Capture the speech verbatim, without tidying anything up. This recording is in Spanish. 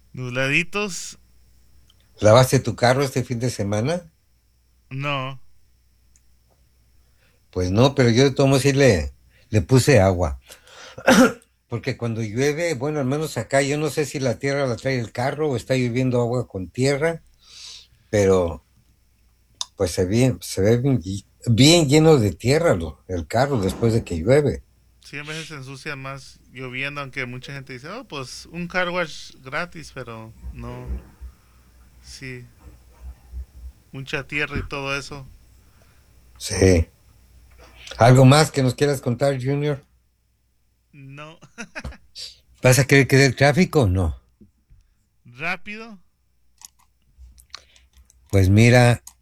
Nubladitos, ¿Lavaste tu carro este fin de semana? no. Pues no, pero yo de todos modos sí le, le puse agua. Porque cuando llueve, bueno, al menos acá, yo no sé si la tierra la trae el carro o está lloviendo agua con tierra, pero pues se ve, se ve bien, ll- bien lleno de tierra lo- el carro después de que llueve. Sí, a veces se ensucia más lloviendo, aunque mucha gente dice, oh, pues un car wash gratis, pero no. Sí, mucha tierra y todo eso. Sí. ¿Algo más que nos quieras contar, Junior? No. ¿Vas a querer que dé el tráfico? No. Rápido. Pues mira.